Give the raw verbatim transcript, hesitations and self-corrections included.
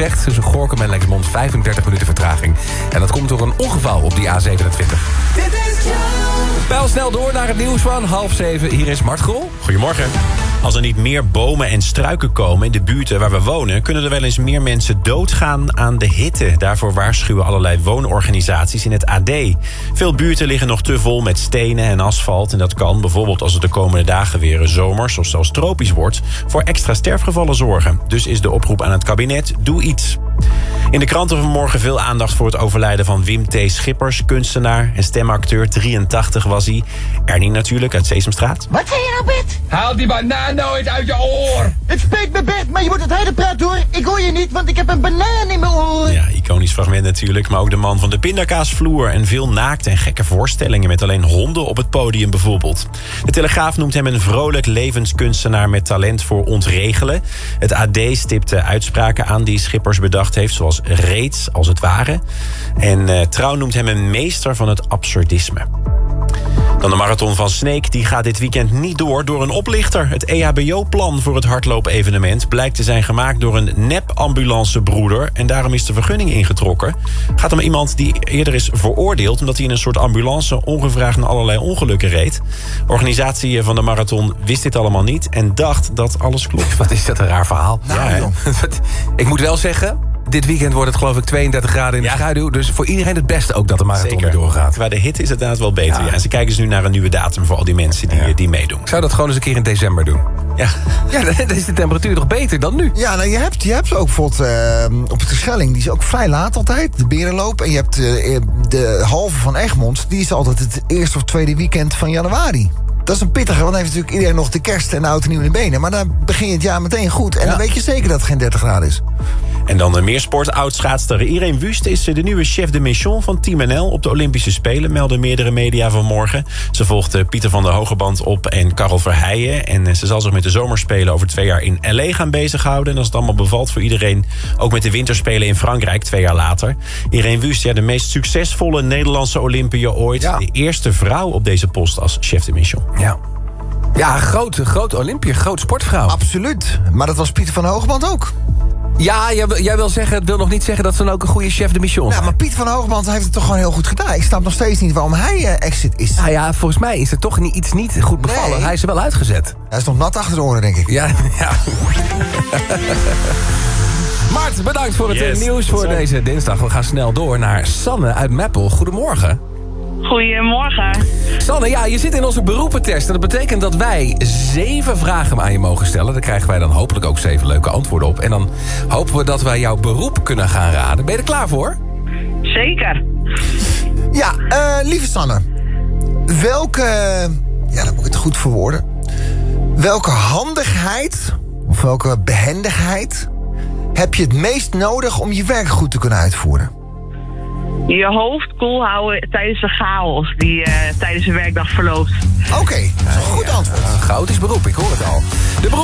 Utrecht. Tussen Gorinchem en Lexmond vijfendertig minuten vertraging. En dat komt door een ongeval op die A zevenentwintig. Dit is Pijl snel door naar het nieuws van half zeven. Hier is Mart Grol. Goedemorgen. Als er niet meer bomen en struiken komen in de buurten waar we wonen, kunnen er wel eens meer mensen doodgaan aan de hitte. Daarvoor waarschuwen allerlei woonorganisaties in het A D. Veel buurten liggen nog te vol met stenen en asfalt. En dat kan, bijvoorbeeld als het de komende dagen weer zomers of zelfs tropisch wordt, voor extra sterfgevallen zorgen. Dus is de oproep aan het kabinet: doe iets. In de kranten vanmorgen veel aandacht voor het overlijden van Wim T. Schippers, kunstenaar en stemacteur. drieëntachtig was hij. Ernie natuurlijk, uit Sesamstraat. Wat zei je nou, Bert? Haal die banaan nooit uit je oor! Het spijt me, Bert, maar je wordt het harder praten, hoor. Ik hoor je niet, want ik heb een banaan in mijn oor. Ja, iconisch fragment natuurlijk. Maar ook de man van de pindakaasvloer en veel naakte en gekke voorstellingen met alleen honden op het podium bijvoorbeeld. De Telegraaf noemt hem een vrolijk levenskunstenaar met talent voor ontregelen. Het A D stipte uitspraken aan die Schippers bedacht heeft, zoals reeds als het ware. En uh, Trouw noemt hem een meester van het absurdisme. Dan de marathon van Sneek, die gaat dit weekend niet door door een oplichter. Het E H B O-plan voor het hardloopevenement blijkt te zijn gemaakt door een nep-ambulancebroeder. En daarom is de vergunning ingetrokken. Gaat om iemand die eerder is veroordeeld omdat hij in een soort ambulance ongevraagd naar allerlei ongelukken reed. De organisatie van de marathon wist dit allemaal niet en dacht dat alles klopt. Wat is dat een raar verhaal. Nou, ja, ik moet wel zeggen, dit weekend wordt het geloof ik tweeëndertig graden in de ja. schaduw. Dus voor iedereen het beste ook dat de marathon Zeker. weer doorgaat. Qua de hitte is het inderdaad wel beter. Ja. Ja. En ze kijken dus nu naar een nieuwe datum voor al die mensen die, Ja. die meedoen. Ik zou dat gewoon eens een keer in december doen. Ja. Ja, dan is de temperatuur toch beter dan nu. Ja, nou, je hebt, je hebt ook bijvoorbeeld uh, op de Schelling, die is ook vrij laat altijd, de Berenloop. En je hebt uh, de halve van Egmond, die is altijd het eerste of tweede weekend van januari. Dat is een pittige, want dan heeft natuurlijk iedereen nog de kerst en de oud en nieuw in de benen. Maar dan begin je het jaar meteen goed. En Ja. dan weet je zeker dat het geen dertig graden is. En dan uh, meer sport. Oudschaatster Irene Wust is uh, de nieuwe chef de mission van Team N L op de Olympische Spelen, melden meerdere media vanmorgen. Ze volgt uh, Pieter van der Hogeband op en Karel Verheijen. En uh, ze zal zich met de zomerspelen over twee jaar in L A gaan bezighouden. En als het allemaal bevalt voor iedereen, ook met de winterspelen in Frankrijk twee jaar later. Irene Wust, ja, de meest succesvolle Nederlandse Olympiër ooit. Ja. De eerste vrouw op deze post als chef de mission. Ja. Ja, groot, groot Olympiër, groot sportvrouw. Absoluut. Maar dat was Pieter van Hoogband ook. Ja, jij, wil- jij wil zeggen, het wil nog niet zeggen dat ze dan ook een goede chef de mission Ja, zijn. maar Pieter van Hoogband heeft het toch gewoon heel goed gedaan. Ik snap nog steeds niet waarom hij uh, exit is. Nou ja, volgens mij is er toch niet, iets niet goed bevallen. Nee. Hij is er wel uitgezet. Hij is nog nat achter de oren, denk ik. Ja, ja. Mart, bedankt voor het Yes, eh, nieuws tot voor zo. deze dinsdag. We gaan snel door naar Sanne uit Meppel. Goedemorgen. Goedemorgen. Sanne, ja, je zit in onze beroepentest. En dat betekent dat wij zeven vragen aan je mogen stellen. Daar krijgen wij dan hopelijk ook zeven leuke antwoorden op. En dan hopen we dat wij jouw beroep kunnen gaan raden. Ben je er klaar voor? Zeker. Ja, uh, lieve Sanne. Welke... Ja, dan moet ik het goed verwoorden. Welke handigheid, of welke behendigheid, heb je het meest nodig om je werk goed te kunnen uitvoeren? Je hoofd koel houden tijdens de chaos die uh, tijdens de werkdag verloopt. Oké, okay, dat is een goed antwoord. Een chaotisch beroep, ik hoor het al. De beroep